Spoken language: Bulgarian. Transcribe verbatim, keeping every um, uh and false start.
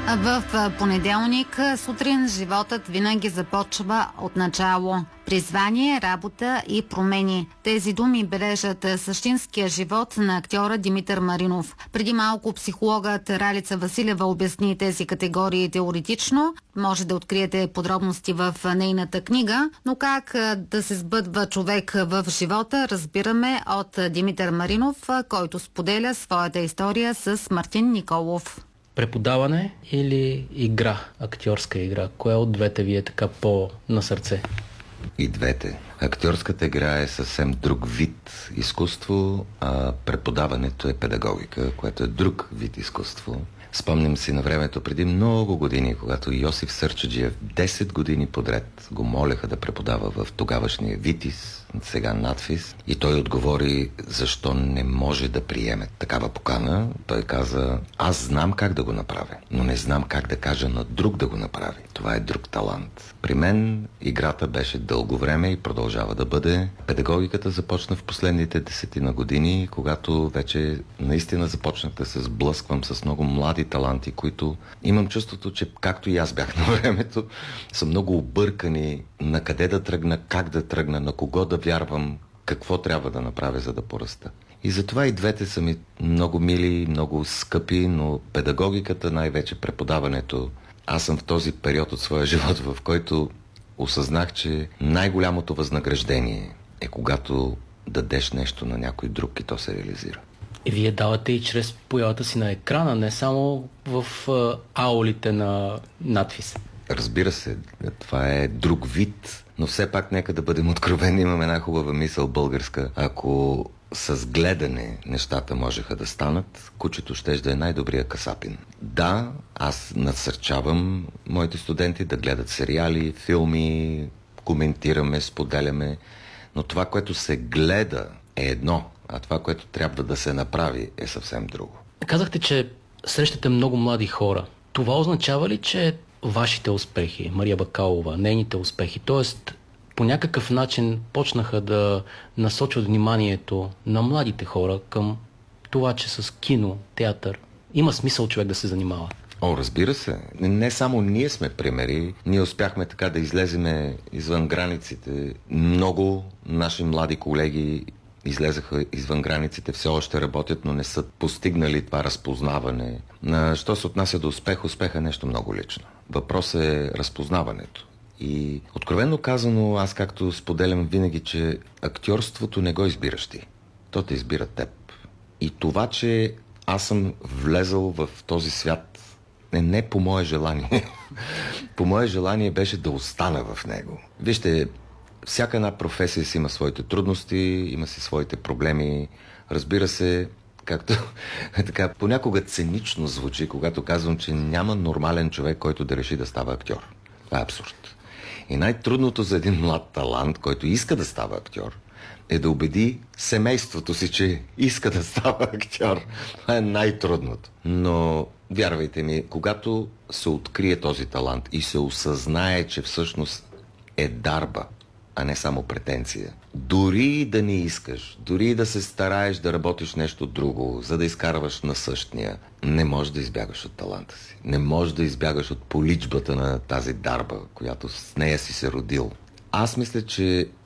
В понеделник сутрин животът винаги започва от начало. Призвание, работа и промени. Тези думи бележат същинския живот на актьора Димитър Маринов. Преди малко психологът Ралица Василева обясни тези категории теоретично. Може да откриете подробности в нейната книга, но как да се сбъдва човек в живота, разбираме от Димитър Маринов, който споделя своята история с Мартин Николов. Преподаване или игра, актьорска игра? Коя от двете ви е така по-на сърце? И двете. Актьорската игра е съвсем друг вид изкуство, а преподаването е педагогика, което е друг вид изкуство. Спомням си на времето преди много години, когато Йосиф Сърчаджиев десет години подред го молеха да преподава в тогавашния ВИТИС, сега надфис, и той отговори защо не може да приеме такава покана. Той каза: аз знам как да го направя, но не знам как да кажа на друг да го направи. Това е друг талант. При мен играта беше дълго време и продължава да бъде. Педагогиката започна в последните десетина години, когато вече наистина започнах да се сблъсквам с много млади таланти, които имам чувството, че както и аз бях на времето, са много объркани на къде да тръгна, как да тръгна, на кого да вярвам, какво трябва да направя, за да пораста. И затова и двете са ми много мили, много скъпи, но педагогиката, най-вече преподаването, аз съм в този период от своя живот, в който осъзнах, че най-голямото възнаграждение е когато дадеш нещо на някой друг и то се реализира. И вие давате и чрез появата си на екрана, не само в а, аулите на надфис. Разбира се, това е друг вид, но все пак нека да бъдем откровени. Имам една хубава мисъл българска. Ако с гледане нещата можеха да станат, кучето щеше да е най-добрия касапин. Да, аз насърчавам моите студенти да гледат сериали, филми, коментираме, споделяме, но това, което се гледа, е едно, а това, което трябва да се направи, е съвсем друго. Казахте, че срещате много млади хора. Това означава ли, че вашите успехи, Мария Бакалова, нейните успехи, т.е. по някакъв начин почнаха да насочват вниманието на младите хора към това, че с кино, театър има смисъл човек да се занимава? О, разбира се. Не само ние сме примери. Ние успяхме така да излеземе извън границите. Много наши млади колеги излезаха извън границите, все още работят, но не са постигнали това разпознаване. На що се отнася до успех, успех е нещо много лично. Въпросът е разпознаването. И откровенно казано, аз както споделям винаги, че актьорството не го избираш ти. То те избира теб. И това, че аз съм влезъл в този свят, е не по мое желание. По мое желание беше да остана в него. Вижте, всяка една професия си има своите трудности, има си своите проблеми. Разбира се, както така, понякога цинично звучи, когато казвам, че няма нормален човек, който да реши да става актьор. Това е абсурд. И най-трудното за един млад талант, който иска да става актьор, е да убеди семейството си, че иска да става актьор. Това е най-трудното. Но, вярвайте ми, когато се открие този талант и се осъзнае, че всъщност е дарба, а не само претенция. Дори да не искаш, дори да се стараеш да работиш нещо друго, за да изкарваш на същия, не можеш да избягаш от таланта си. Не можеш да избягаш от поличбата на тази дарба, която с нея си се родил. Аз мисля, че